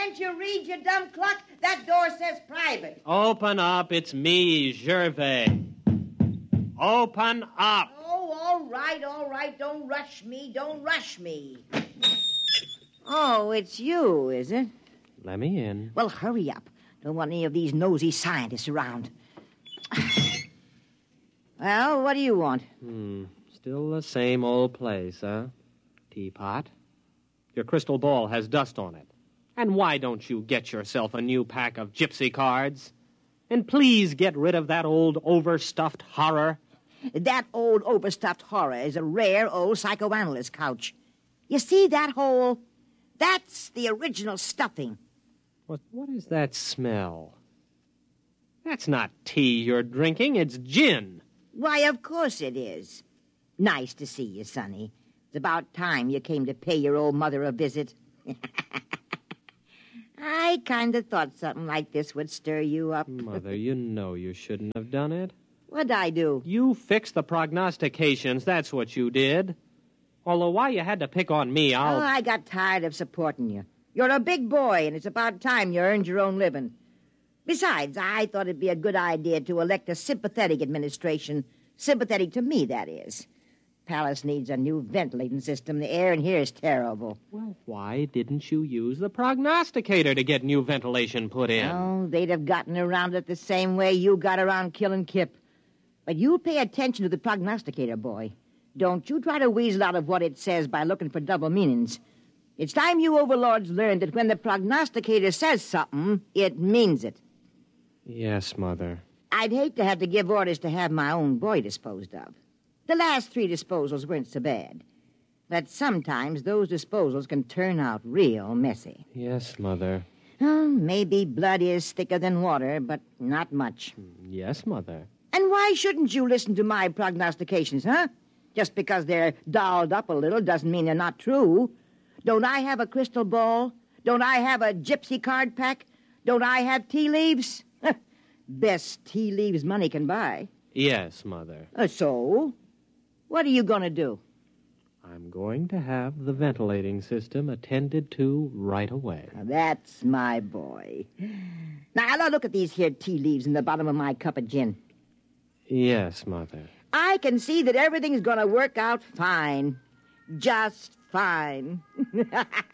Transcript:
Can't you read, you dumb cluck? That door says private. Open up. It's me, Gervais. Open up. Oh, all right. Don't rush me. Oh, it's you, is it? Let me in. Well, hurry up. Don't want any of these nosy scientists around. Well, what do you want? Still the same old place, huh? Teapot. Your crystal ball has dust on it. And why don't you get yourself a new pack of gypsy cards? And please get rid of that old overstuffed horror. That old overstuffed horror is a rare old psychoanalyst couch. You see that hole? That's the original stuffing. What is that smell? That's not tea you're drinking, it's gin. Why, of course it is. Nice to see you, Sonny. It's about time you came to pay your old mother a visit. I kind of thought something like this would stir you up. Mother, you know you shouldn't have done it. What'd I do? You fixed the prognostications, that's what you did. Although why you had to pick on me, Oh, I got tired of supporting you. You're a big boy, and it's about time you earned your own living. Besides, I thought it'd be a good idea to elect a sympathetic administration. Sympathetic to me, that is. Palace needs a new ventilating system. The air in here is terrible. Well, why didn't you use the prognosticator to get new ventilation put in? Oh, they'd have gotten around it the same way you got around killing Kip. But you pay attention to the prognosticator, boy. Don't you try to weasel out of what it says by looking for double meanings. It's time you overlords learned that when the prognosticator says something, it means it. Yes, Mother. I'd hate to have to give orders to have my own boy disposed of. The last 3 disposals weren't so bad. But sometimes those disposals can turn out real messy. Yes, Mother. Oh, maybe blood is thicker than water, but not much. Yes, Mother. And why shouldn't you listen to my prognostications, huh? Just because they're dolled up a little doesn't mean they're not true. Don't I have a crystal ball? Don't I have a gypsy card pack? Don't I have tea leaves? Best tea leaves money can buy. Yes, Mother. So? What are you going to do? I'm going to have the ventilating system attended to right away. Now, that's my boy. Now, look at these here tea leaves in the bottom of my cup of gin. Yes, Mother. I can see that everything's going to work out fine. Just fine.